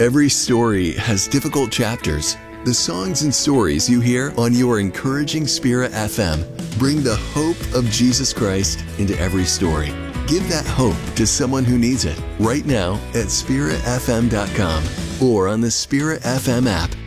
Every story has difficult chapters. The songs and stories you hear on your Encouraging Spirit FM bring the hope of Jesus Christ into every story. Give that hope to someone who needs it right now at spiritfm.com or on the Spirit FM app